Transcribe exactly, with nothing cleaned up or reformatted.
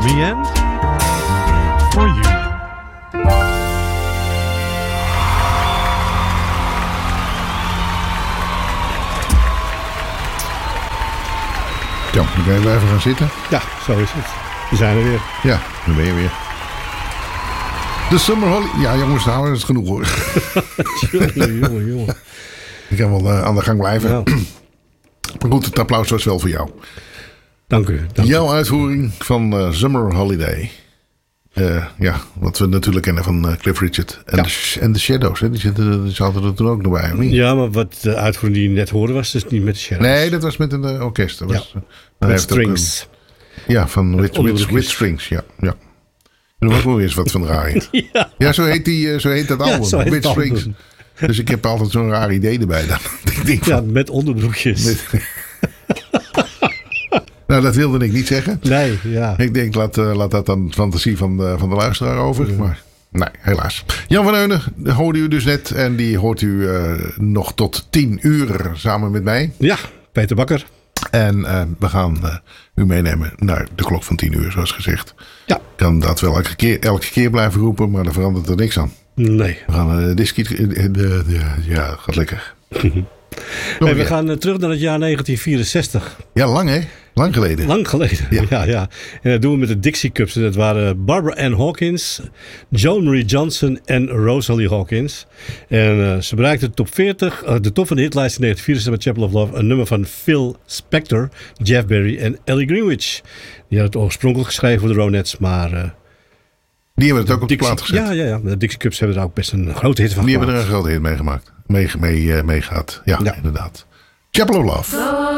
me and for you. Ja, dan kan je wel even gaan zitten. Ja, zo is het. We zijn er weer. Ja, dan ben je weer. De Summer Holiday. Ja, jongens, nou, dat is genoeg hoor. jongen, jongen, jongen. Ik kan wel uh, aan de gang blijven. Ja. Maar goed, het applaus was wel voor jou. Dank u. Dank Jouw u. uitvoering van uh, Summer Holiday. Uh, ja, wat we natuurlijk kennen van uh, Cliff Richard. En, Ja. de, en de Shadows, hè? Die, zitten, die zaten er toen ook nog bij. Of niet? Ja, maar wat de uitvoering die je net hoorde was dus niet met de Shadows. Nee, dat was met een uh, orkest. Dat was, Ja. uh, hij Met heeft ook strings. Een, ja, van with, with, onderbroekjes. with strings. Ja, ja. En er was nog eens wat van draaien. Ja. Ja, zo heet, die, uh, zo heet dat album. Ja, zo heet With het album. strings. Dus ik heb altijd zo'n raar idee erbij dan. Ik denk Ja, van, met onderbroekjes. met- nou, dat wilde ik niet zeggen. Nee, ja. Ik denk, laat, uh, laat dat dan de fantasie van de, van de luisteraar over. Ja. Maar nee, helaas. Jan van Eunen hoorde u dus net. En die hoort u uh, nog tot tien uur samen met mij. Ja, Peter Bakker. En uh, we gaan uh, u meenemen naar de klok van tien uur, zoals gezegd. Ja. Ik kan dat wel elke keer, elke keer blijven roepen, maar daar verandert er niks aan. Nee. We gaan uh, diskie... Uh, uh, uh, ja, gaat lekker. Hey, we gaan uh, terug naar het jaar negentien vierenzestig. Ja, lang hè? Lang geleden. Lang geleden. Ja. Ja. Ja, En dat doen we met de Dixie Cups. En dat waren Barbara Ann Hawkins, Joan Marie Johnson en Rosalie Hawkins. En uh, ze bereikten de top veertig, uh, de top van de hitlijst in negentien vierenzestig met Chapel of Love. Een nummer van Phil Spector, Jeff Berry en Ellie Greenwich. Die hadden het oorspronkelijk geschreven voor de Ronettes, maar... Uh, Die hebben het ook op de Dixie, plaat gezet. ja, ja, ja. De Dixie Cups hebben er ook best een grote hit van Die gemaakt. hebben er een grote hit mee gemaakt. Mee, mee, uh, mee gehad. Ja, Ja. inderdaad. Chapel of Love.